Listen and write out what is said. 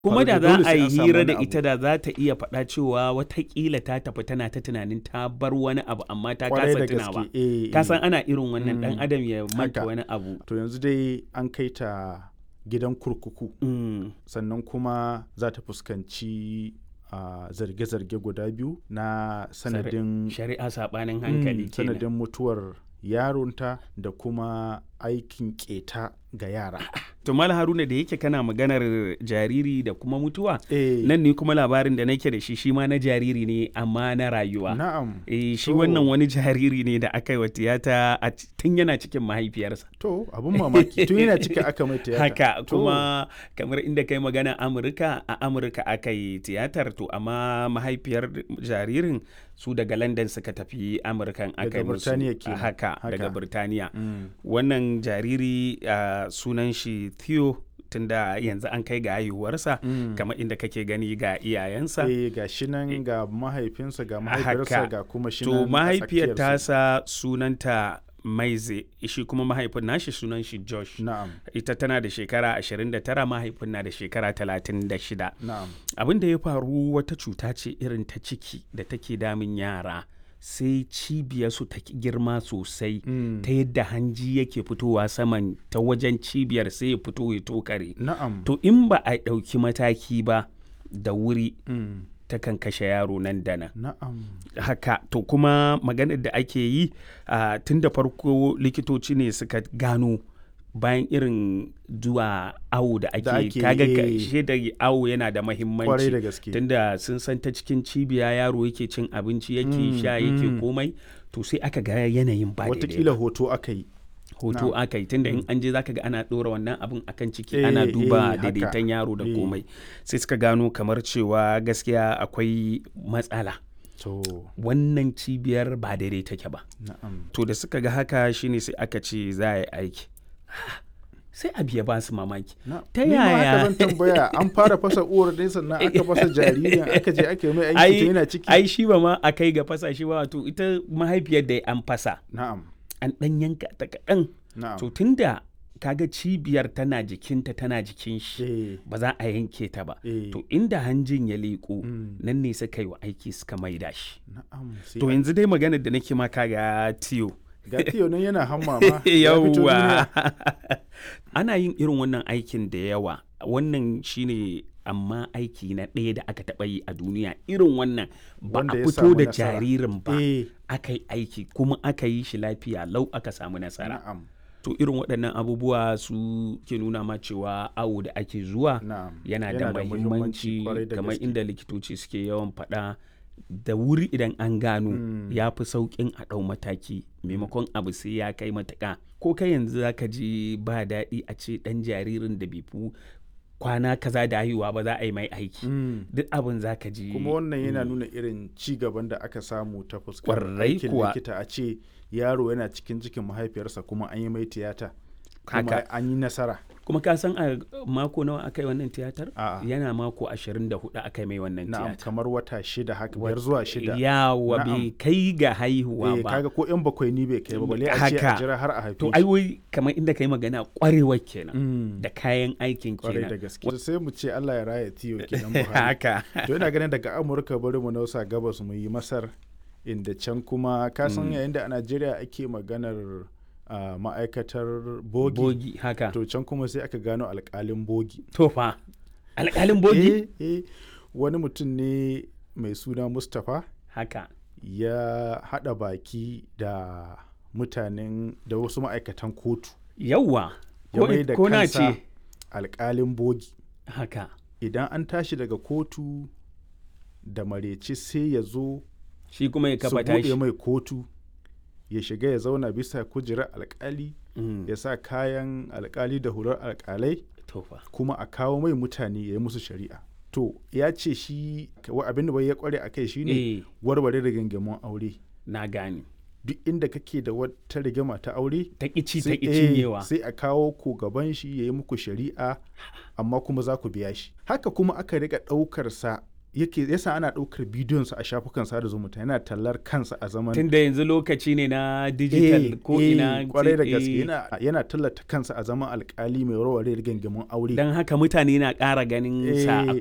Kuma da za dole a sai yi an samu hira wani da abu. ita da za ta iya faɗa cewa watakila ta tafi tana ta tunanin ta bar wani abu amma ta Kwarai kasa da tunawa. gaske, eh, Ka san eh. ana irin wannan ɗan adam ya manta Haka. wani abu. To yanzu dai an kai ta gidan kurkuku, sannan kuma za ta fuskanci zarge-zarge guda biyu na sanadin Shari'a saɓanin hankali kenan. sanadin mutuwar yaronta da kuma aikin keta ga yara. To Malam Haruna, da yake kana maganar jariri da kuma mutuwa, Eh, nan ne kuma labarin da nake da shi ma na jariri ne amma na rayuwa. na'am. Shi To. wannan wani jariri ne da aka yi wa tiyata tun yana cikin mahaifiyarsa. To, abin mamaki tun yana cika aka mai tiyata. Haka To, kuma kamar inda kai magana Amurka, a Amurka aka yi tiyatar to amma mahaifiyar jaririn su daga London suka tafi Amurkan aka yi musu. Birtaniya kenan. Haka, daga Haka. Birtaniya. mm, Wannan jariri sunan shi Theo, tunda yanzu an kai ga haihuwarsa kamar inda kake gani ga iyayensa. ga shi nan ga mahaifinsa ga mahaifiyarsa Haka. ga kuma shi To nan a mahaifiyar tsakiyarsu. tasa sunanta Maize, shi kuma mahaifin nashi sunan shi Josh. Na'am, Ita tana da shekara 29, mahaifin na da shekara 36. na'am. Abin da ya faru wata cuta ce irin ta ciki da take damun yara, sai cibiyarsu ta girma sosai ta yadda hanji yake fitowa saman ta wajen cibiyar sai ya fito ya tokare. Na'am. To in ba a ɗauki mataki ba da wuri, Mm, takan kashe yaro nan da nan. Na'am. Haka, to kuma maganar da ake yi tun da farko likitoci ne suka gano bayan irin zuwa awo da ake kaga da awo yana da Kwarai mahimmanci da gaske. tunda sun san ta cikin cibiya yaro yake cin abinci yake sha yake komai, to sai aka ga yanayin ba daidai Watakila ba. hoto aka yi. Hoto Na'am. aka yi tunda in an je zaka ga ana ɗora wannan abin akan ciki Eh, ana duba haka. daidaiton yaro da Eh. komai, sai suka gano kamar cewa gaskiya akwai matsala, To, wannan cibiyar ba daidai take ba. na'am. To da suka ga haka shine sai aka ce za a yi aiki. Sai abu ya ba su mamaki. Ta Ni ma haka yaya? zan tambaya an fara fasa uwar ne sannan aka fasa jaririn aka je aka yi mai aiki tun yana ciki. Ai shi ba ma a kai ga fasa shi ba, wato ita mahaifiyar da an fasa Na'am. an ɗan yanka ta kaɗan. Na'am. To tunda kaga cibiyar tana jikinta tana jikin shi, Eh, ba za a yanke ta ba. eh, To inda hanjin ya leƙo mm, nan ne suka yi wa aiki suka maida shi. Na'am. Sai To yanzu dai maganar da nake ma kaga Tiyo. ga Tiyo nan yana hamma ma. Ya fito Yawwa. duniya. Ana yin irin wannan aikin da yawa. Wannan shine amma aiki na ɗaya da aka taɓa yi a duniya irin wannan, ba Wanda a ya fito samu da nasara. jaririn ba, Eh, aka yi aiki kuma aka yi shi lafiya lau aka samu nasara. na'am. To irin waɗannan abubuwa su ke nuna ma cewa awo da ake zuwa Na'am. yana da mahimmanci, kwarai da kamar gaske. inda likitoci suke yawan faɗa, da wuri idan an gano ya fi sauƙin a ɗau mataki maimakon abu sai ya kai matuƙa. Ko kai yanzu za ka ji ba daɗi a ce ɗan jaririn da bai fi kwana kaza da haihuwa ba za a yi mai aiki. Mm. Duk abin za ka ji. Kuma wannan yana nuna irin ci gaban da aka samu ta fuskar Kwarai aikin kuwa. likita, a ce yaro yana cikin mahaifiyarsa kuma an yi mai tiyata. Kuma Haka. an yi nasara. Kuma ka san a mako nawa aka yi wannan tiyatar? A'a. Yana mako 24 aka yi mai wannan Na'am, tiyatar. kamar wata 6 haka, 5 zuwa 6. Yawa Na'am. bai kai ga haihuwa Eh, ba. kaga ko 'yan bakwai ni bai kai ba, balle a ce Haka. a jira har a haife To shi. ai wai kamar inda kai magana kwarewar kenan Mm. da kayan aikin Kwarai da kenan. gaske. Sai mu ce Allah ya raya Tiyo kenan Buhari. Haka. To ina ganin daga Amurka bari mu nausa gabas mu yi Masar, inda can kuma ka san yayin da a Najeriya ake maganar ma'aikatar bogi. Bogi haka. To can kuma sai aka gano alƙalin bogi. To fa alƙalin bogi? Wani mutum ne mai suna Mustapha Haka. ya haɗa baki da mutanen da wasu ma'aikatan kotu. Yawwa. Ya mai da Ko na kansa ce alƙalin bogi. haka. Idan an tashi daga kotu da mareci sai ya zo Shi kuma ya su kafa tashi. buɗe mai kotu, ya shiga ya zauna bisa kujerar alƙali, Mm. ya sa kayan alƙali da hular alƙalai, To fa. kuma a kawo mai mutane ya yi musu shari'a. To ya ce shi abin da bai ya kware a kai shine Eh, warware rigingimun aure. na gane. Duk inda kake da wata rigima ta aure, Ta ƙici ta sai cinyewa. sai a kawo ku gaban shi ya yi muku shari'a, amma kuma za ku biya shi. Haka kuma aka riƙa ɗaukar sa yasa ana ɗaukar bidiyonsa a shafukan sada zumunta, yana tallar kansa a zaman tunda yanzu lokaci ne na digital ko ina kwarai da gaske yana tallata kansa a zaman alkali mai warware rigingimun aure, don haka mutane na ƙara ganin sa